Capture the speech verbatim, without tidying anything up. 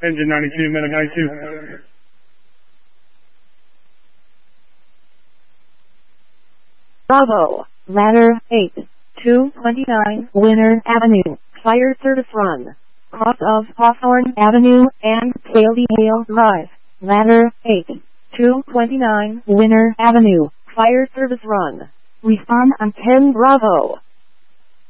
Engine ninety-two, minute ninety-two. Bravo, ladder eight, two twenty-nine, Winter Avenue, fire service run. Cross of Hawthorne Avenue and Paley Hale Drive, ladder eight, two twenty-nine, Winter Avenue, fire service run. Respond on ten Bravo.